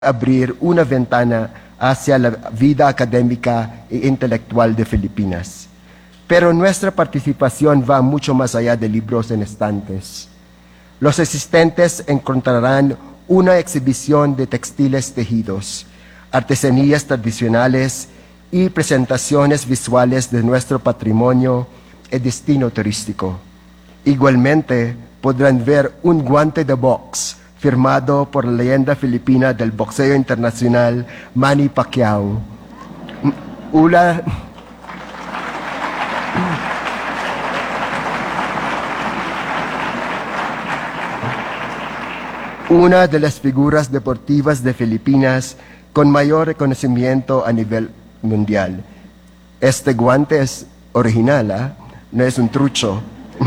abrir una ventana hacia la vida académica e intelectual de Filipinas. Pero nuestra participación va mucho más allá de libros en estantes. Los asistentes encontrarán una exhibición de textiles tejidos, artesanías tradicionales y presentaciones visuales de nuestro patrimonio y destino turístico. Igualmente, podrán ver un guante de box firmado por la leyenda filipina del boxeo internacional Manny Pacquiao. Una de las figuras deportivas de Filipinas con mayor reconocimiento a nivel mundial. Este guante es original, no es un trucho.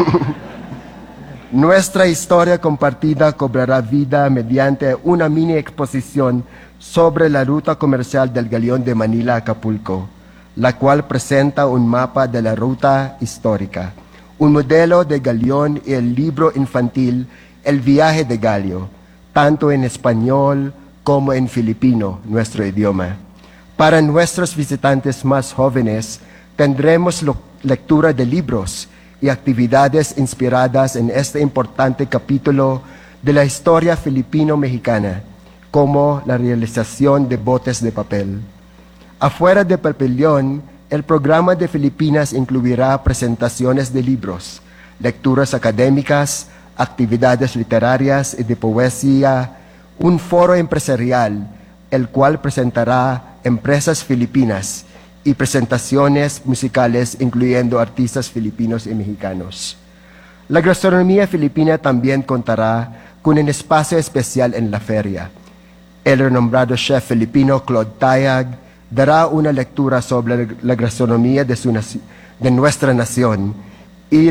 Nuestra historia compartida cobrará vida mediante una mini exposición sobre la ruta comercial del Galeón de Manila a Acapulco, la cual presenta un mapa de la ruta histórica, un modelo de galeón y el libro infantil El viaje de Galio, tanto en español como en filipino, nuestro idioma. Para nuestros visitantes más jóvenes, tendremos lectura de libros y actividades inspiradas en este importante capítulo de la historia filipino-mexicana, como la realización de botes de papel. Afuera del pabellón, el programa de Filipinas incluirá presentaciones de libros, lecturas académicas, actividades literarias y de poesía, un foro empresarial, el cual presentará empresas filipinas y presentaciones musicales incluyendo artistas filipinos y mexicanos. La gastronomía filipina también contará con un espacio especial en la feria. El renombrado chef filipino Claude Tayag dará una lectura sobre la gastronomía de nuestra nación y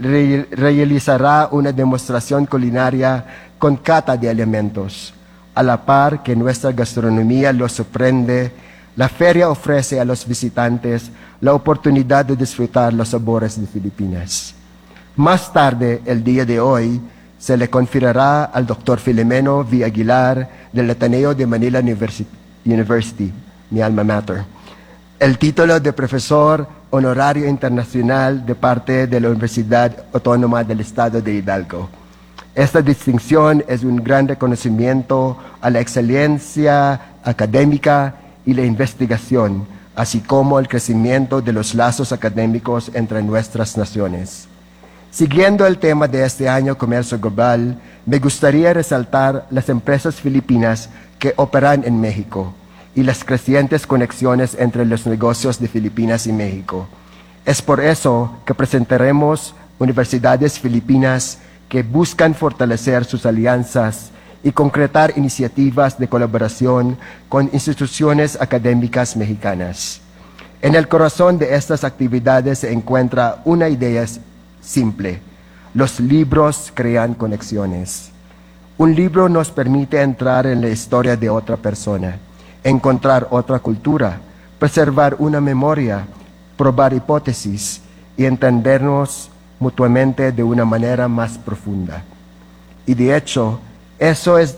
realizará una demostración culinaria con cata de alimentos. A la par que nuestra gastronomía los sorprende, la feria ofrece a los visitantes la oportunidad de disfrutar los sabores de Filipinas. Más tarde, el día de hoy, se le conferirá al Dr. Filomeno V. Aguilar del Ateneo de Manila University, mi alma mater, el título de profesor honorario internacional de parte de la Universidad Autónoma del Estado de Hidalgo. Esta distinción es un gran reconocimiento a la excelencia académica y la investigación, así como el crecimiento de los lazos académicos entre nuestras naciones. Siguiendo el tema de este año Comercio Global, me gustaría resaltar las empresas filipinas que operan en México y las crecientes conexiones entre los negocios de Filipinas y México. Es por eso que presentaremos universidades filipinas que buscan fortalecer sus alianzas y concretar iniciativas de colaboración con instituciones académicas mexicanas. En el corazón de estas actividades se encuentra una idea simple: los libros crean conexiones. Un libro nos permite entrar en la historia de otra persona, encontrar otra cultura, preservar una memoria, probar hipótesis y entendernos mutuamente de una manera más profunda. Y de hecho, eso es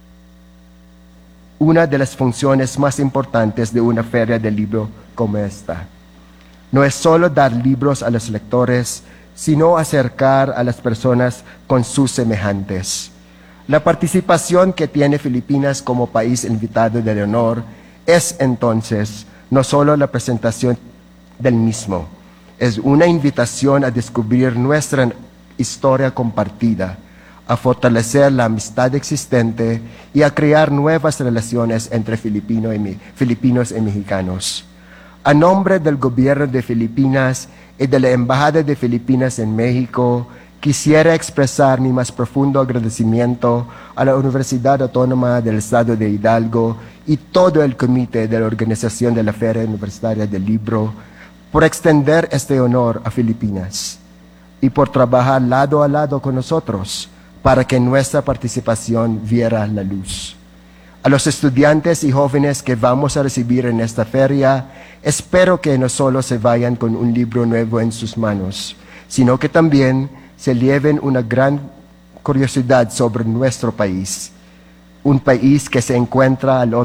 una de las funciones más importantes de una feria de libro como esta. No es solo dar libros a los lectores, sino acercar a las personas con sus semejantes. La participación que tiene Filipinas como país invitado de honor es entonces no solo la presentación del mismo, es una invitación a descubrir nuestra historia compartida, a fortalecer la amistad existente y a crear nuevas relaciones entre filipinos y mexicanos. A nombre del gobierno de Filipinas y de la Embajada de Filipinas en México, quisiera expresar mi más profundo agradecimiento a la Universidad Autónoma del Estado de Hidalgo y todo el comité de la organización de la Feria Universitaria del Libro por extender este honor a Filipinas y por trabajar lado a lado con nosotros para que nuestra participación viera la luz. A los estudiantes y jóvenes que vamos a recibir en esta feria, espero que no solo se vayan con un libro nuevo en sus manos, sino que también se lleven una gran curiosidad sobre nuestro país, un país que se encuentra al